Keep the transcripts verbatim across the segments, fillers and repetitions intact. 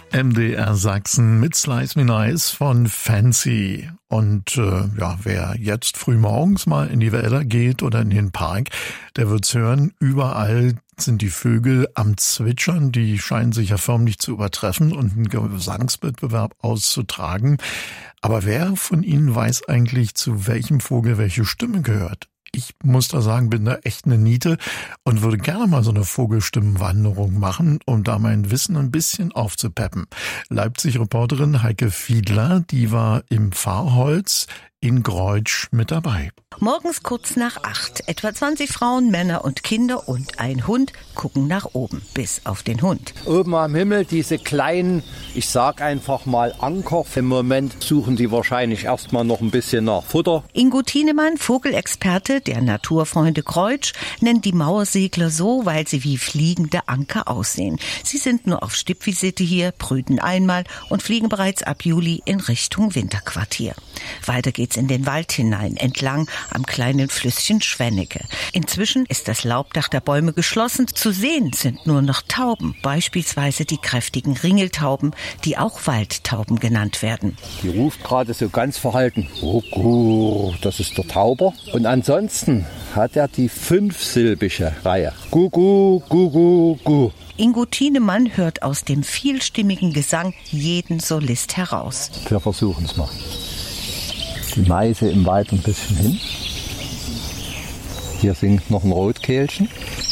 M D R Sachsen mit Slice Me Nice von Fancy. Und äh, ja, wer jetzt früh morgens mal in die Wälder geht oder in den Park, der wird's hören. Überall sind die Vögel am Zwitschern. Die scheinen sich ja förmlich zu übertreffen und einen Gesangswettbewerb auszutragen. Aber wer von Ihnen weiß eigentlich, zu welchem Vogel welche Stimme gehört? Ich muss da sagen, bin da echt eine Niete und würde gerne mal so eine Vogelstimmenwanderung machen, um da mein Wissen ein bisschen aufzupeppen. Leipzig-Reporterin Heike Fiedler, die war im Pfarrholz in Greutsch mit dabei. Morgens kurz nach acht. Etwa zwanzig Frauen, Männer und Kinder und ein Hund gucken nach oben, bis auf den Hund. Oben am Himmel diese kleinen, ich sag einfach mal Anker. Im Moment suchen die wahrscheinlich erstmal noch ein bisschen nach Futter. Ingo Thienemann, Vogelexperte der Naturfreunde Greutsch, nennt die Mauersegler so, weil sie wie fliegende Anker aussehen. Sie sind nur auf Stippvisite hier, brüten einmal und fliegen bereits ab Juli in Richtung Winterquartier. Weiter geht's in den Wald hinein, entlang am kleinen Flüsschen Schwennecke. Inzwischen ist das Laubdach der Bäume geschlossen. Zu sehen sind nur noch Tauben, beispielsweise die kräftigen Ringeltauben, die auch Waldtauben genannt werden. Die ruft gerade so ganz verhalten. Gugu, das ist der Tauber. Und ansonsten hat er die fünfsilbige Reihe. Gugu, gugu, gu. Ingo Thienemann hört aus dem vielstimmigen Gesang jeden Solist heraus. Wir versuchen es mal. Die Meise im Wald ein bisschen hin. Hier singt noch ein Rotkehlchen.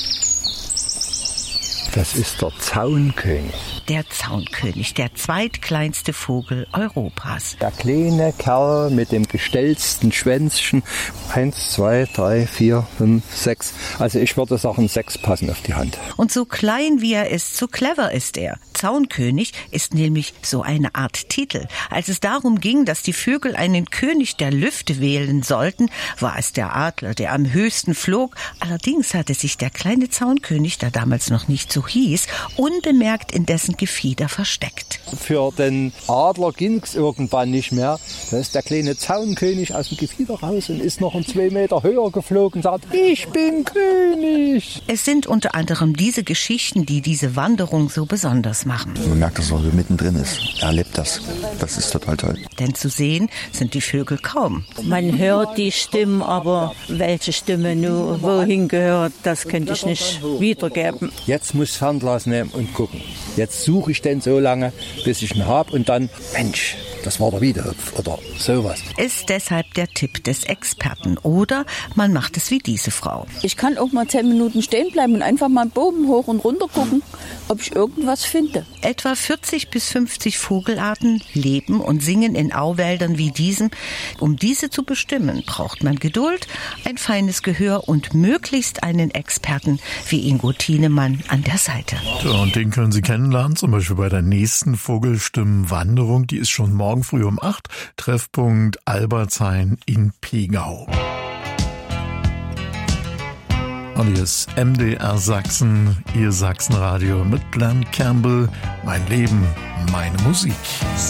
Das ist der Zaunkönig. Der Zaunkönig, der zweitkleinste Vogel Europas. Der kleine Kerl mit dem gestelzten Schwänzchen. Eins, zwei, drei, vier, fünf, sechs. Also ich würde sagen, sechs passen auf die Hand. Und so klein wie er ist, so clever ist er. Zaunkönig ist nämlich so eine Art Titel. Als es darum ging, dass die Vögel einen König der Lüfte wählen sollten, war es der Adler, der am höchsten flog. Allerdings hatte sich der kleine Zaunkönig, der damals noch nicht so hieß, unbemerkt in dessen Gefieder versteckt. Für den Adler ging es irgendwann nicht mehr. Da ist der kleine Zaunkönig aus dem Gefieder raus und ist noch um zwei Meter höher geflogen und sagt, ich bin König. Es sind unter anderem diese Geschichten, die diese Wanderung so besonders machen. Man merkt, dass er so mittendrin ist. Er lebt das. Das ist total toll. Denn zu sehen sind die Vögel kaum. Man hört die Stimmen, aber welche Stimme nur wohin gehört, das könnte ich nicht wiedergeben. Jetzt muss ich Fernglas nehmen und gucken. Jetzt suche ich den so lange, bis ich ihn habe und dann, Mensch, das war der Wiedehopf oder sowas. Ist deshalb der Tipp des Experten. Oder man macht es wie diese Frau. Ich kann auch mal zehn Minuten stehen bleiben und einfach mal Boden hoch und runter gucken, ob ich irgendwas finde. Etwa vierzig bis fünfzig Vogelarten leben und singen in Auwäldern wie diesem. Um diese zu bestimmen, braucht man Geduld, ein feines Gehör und möglichst einen Experten wie Ingo Thienemann an der Seite. Ja, und den können Sie kennenlernen, zum Beispiel bei der nächsten Vogelstimmenwanderung. Die ist schon morgen früh um acht. Treffpunkt Albertshain in Pegau. Und hier ist M D R Sachsen, Ihr Sachsenradio mit Glenn Campbell. Mein Leben, meine Musik.